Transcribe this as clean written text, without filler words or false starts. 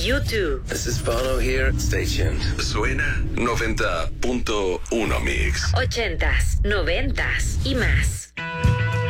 U2. This is Bono here. Stay tuned. Suena 90.1 Mix. 80s, 90s y más.